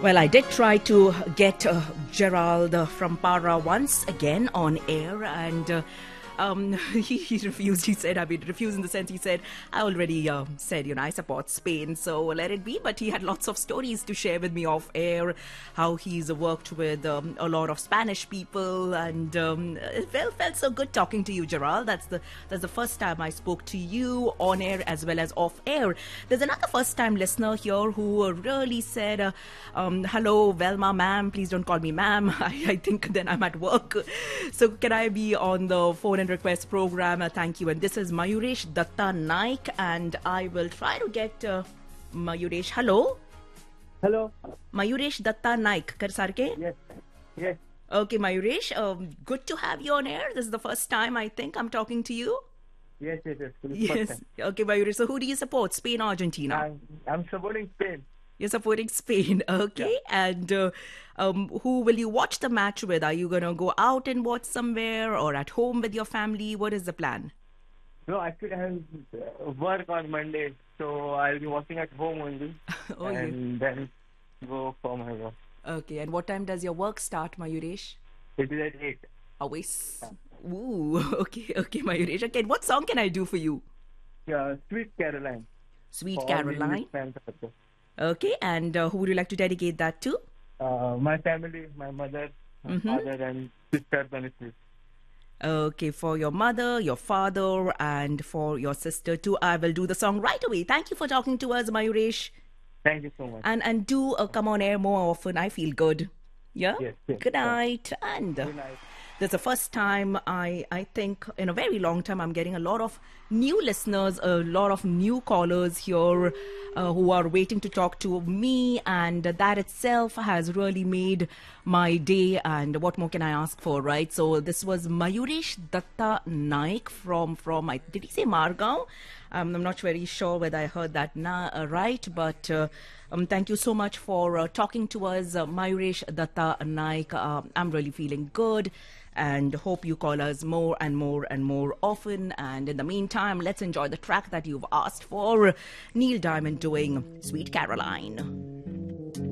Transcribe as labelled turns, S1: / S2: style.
S1: Well, I did try to get Gerald from Para once again on air, and he refused. He said, refused in the sense he said, I already said, I support Spain, so let it be. But he had lots of stories to share with me off air, how he's worked with a lot of Spanish people, and it felt so good talking to you, Gerald. That's the first time I spoke to you on air as well as off air. There's another first-time listener here who really said, hello, Velma, ma'am. Please don't call me ma'am. I think then I'm at work. So can I be on the phone and request program? Thank you. And this is Mayuresh Datta Naik, and I will try to get Mayuresh. Hello?
S2: Hello.
S1: Mayuresh Datta Naik. Kar sarke?
S2: Yes.
S1: Okay, Mayuresh. Good to have you on air. This is the first time I think I'm talking to you.
S2: Yes.
S1: Yes. Okay, Mayuresh. So who do you support? Spain or Argentina?
S2: I'm supporting Spain.
S1: You're supporting Spain, okay? Yeah. And who will you watch the match with? Are you going to go out and watch somewhere or at home with your family? What is the plan?
S2: No, actually I have work on Monday, so I'll be watching at home only. Then go for my work.
S1: Okay, and what time does your work start, Mayuresh?
S2: It is at 8.
S1: Always. Yeah. Ooh, okay, Mayuresh. Okay, what song can I do for you?
S2: Yeah, Sweet Caroline.
S1: Sweet Caroline. Okay, and who would you like to dedicate that to?
S2: My family, my mother, my father, and sister Benefit.
S1: Okay, for your mother, your father, and for your sister too. I will do the song right away. Thank you for talking to us, Mayuresh.
S2: Thank you so much.
S1: And do come on air more often. I feel good. Yeah?
S2: Yes.
S1: Good night. And
S2: good night.
S1: This is the first time I think in a very long time I'm getting a lot of new listeners, a lot of new callers here who are waiting to talk to me, and that itself has really made my day. And what more can I ask for, right? So this was Mayuresh Datta Naik from did he say Margao? I'm not very sure whether I heard that right, but thank you so much for talking to us, Mayuresh Datta Naik. I'm really feeling good and hope you call us more and more and more often. And in the meantime, let's enjoy the track that you've asked for. Neil Diamond doing Sweet Caroline.